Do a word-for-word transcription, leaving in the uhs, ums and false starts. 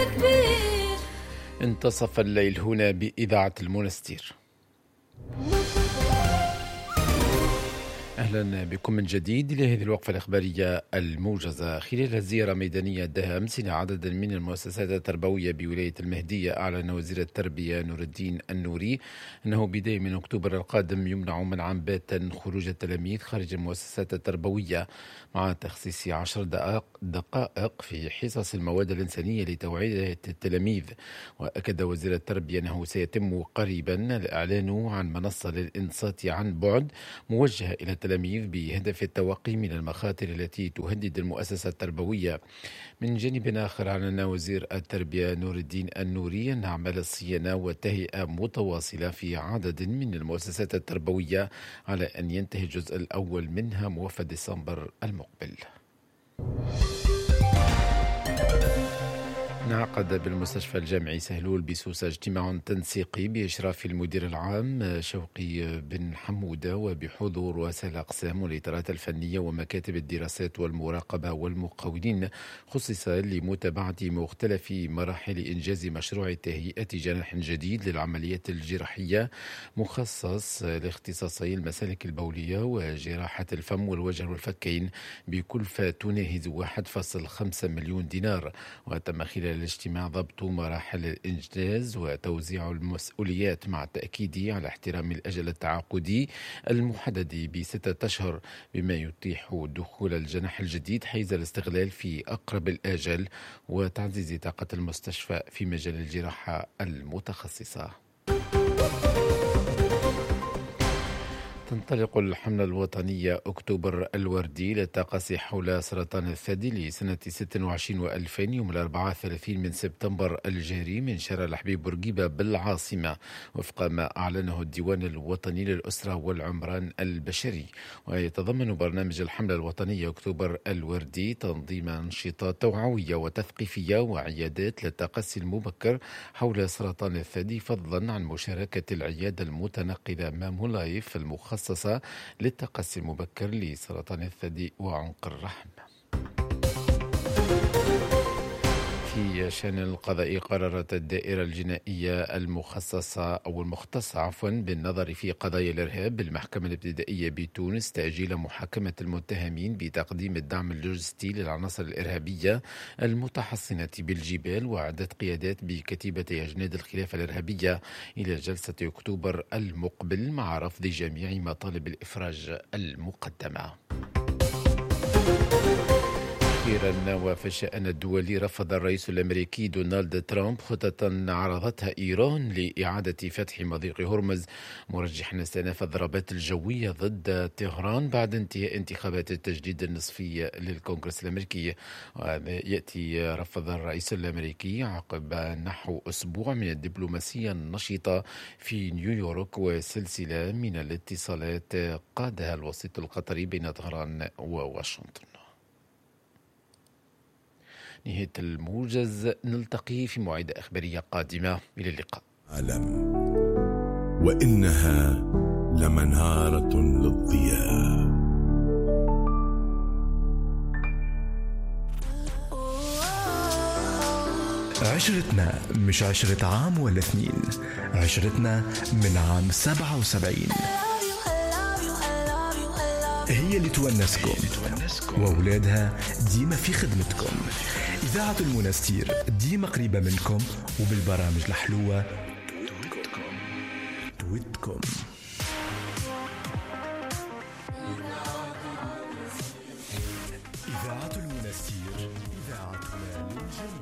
كبير. انتصف الليل هنا بإذاعة المنستير. أهلا بكم من جديد لهذه الوقفة الإخبارية الموجزة. خلال زيارة ميدانية أداها أمس إلى عدد من المؤسسات التربوية بولاية المهدية، أعلن وزير التربية نور الدين النوري أنه بداية من أكتوبر القادم يمنع منعا باتا خروج التلاميذ خارج المؤسسات التربوية، مع تخصيص عشر دقائق, دقائق في حصص المواد الإنسانية لتوعية التلاميذ. وأكد وزير التربية أنه سيتم قريبا الإعلان عن منصة للإنصات عن بعد موجهة إلى التلاميذ بهدف التوقي من المخاطر التي تهدد المؤسسة التربوية. من جانب آخر، أعلن وزير التربية نور الدين النوري أن أعمال الصيانة والتهيئة متواصلة في عدد من المؤسسات التربوية، على أن ينتهي الجزء الأول منها موافق ديسمبر المقبل. انعقد بالمستشفى الجامعي سهلول بسوسة اجتماع تنسيقي بإشراف المدير العام شوقي بن حمودة وبحضور رؤساء الأقسام والإدارات الفنية ومكاتب الدراسات والمراقبة والمقاولين، خصص لمتابعة مختلف مراحل إنجاز مشروع تهيئة جناح جديد للعمليات الجراحية مخصص لاختصاصي المسالك البولية وجراحة الفم والوجه والفكين بكلفة تناهز واحد فاصلة خمسة مليون دينار. وتم خلال الاجتماع ضبط مراحل الإنجاز وتوزيع المسؤوليات، مع التأكيد على احترام الأجل التعاقدي المحدد بستة أشهر، بما يتيح دخول الجناح الجديد حيز الاستغلال في أقرب الآجال، وتعزيز طاقة المستشفى في مجال الجراحة المتخصصة. تنطلق الحملة الوطنية أكتوبر الوردي للتقاصي حول سرطان الثدي لسنة ستة وعشرين وألفين يوم الأربعاء الثلاثين من سبتمبر الجاري من شارع الحبيب بورقيبة بالعاصمة، وفق ما أعلنه الديوان الوطني للأسرة والعمران البشري. ويتضمن برنامج الحملة الوطنية أكتوبر الوردي تنظيم أنشطة توعوية وتثقيفية وعيادات للتقصي المبكر حول سرطان الثدي، فضلا عن مشاركة العيادة المتنقلة مامو لايف المخصصة مخصصة للتقصي المبكر لسرطان الثدي وعنق الرحم. في شأن القضاء، قررت الدائرة الجنائية المخصصة أو المختصة عفوا بالنظر في قضايا الإرهاب بالمحكمة الابتدائية بتونس تأجيل محاكمة المتهمين بتقديم الدعم اللوجستي للعناصر الإرهابية المتحصنة بالجبال وعدة قيادات بكتيبة أجناد الخلافة الإرهابية إلى جلسة أكتوبر المقبل، مع رفض جميع مطالب الإفراج المقدمة. أخيرا، وفي الشأن الدولي، رفض الرئيس الأمريكي دونالد ترامب خطة عرضتها إيران لإعادة فتح مضيق هرمز، مرجحا استئناف الضربات الجوية ضد طهران بعد انتهاء انتخابات التجديد النصفي للكونغرس الأمريكي. يأتي رفض الرئيس الأمريكي عقب نحو أسبوع من الدبلوماسية النشطة في نيويورك وسلسلة من الاتصالات قادها الوسيط القطري بين طهران وواشنطن. نهاية الموجز، نلتقي في موعد أخبارية قادمة. إلى اللقاء. عالم وإنها لمنارة للضياء. عشرتنا مش عشرة عام ولا اثنين، عشرتنا من عام سبعة وسبعين هي اللي تونسكم وأولادها ديما في خدمتكم. إذاعة المنستير ديما قريبة منكم وبالبرامج الحلوة تويتكم. إذاعة المنستير، إذاعتنا للجميع.